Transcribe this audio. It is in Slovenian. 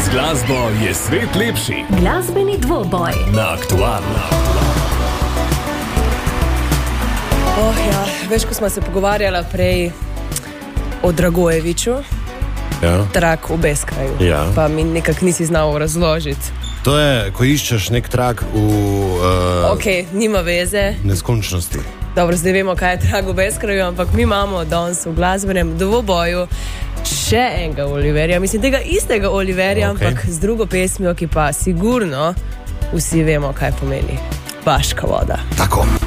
Z glasbo je svet lepši. Glasbeni dvoboj Na Aktualno. Ja, veš, ko smo se pogovarjali prej o Dragojeviću, trak v Beskraju, pa mi nekako nisi znal razložiti. To je, ko iščeš nek trak v nima veze. neskončnosti. Dobro, zdaj vemo, kaj je trak v Beskraju, ampak mi imamo danes v glasbenem dvoboju še enega Oliverja, mislim tega istega Oliverja, ampak z drugo pesmijo, ki pa sigurno vsi vemo, kaj pomeni. Baška voda. Tako.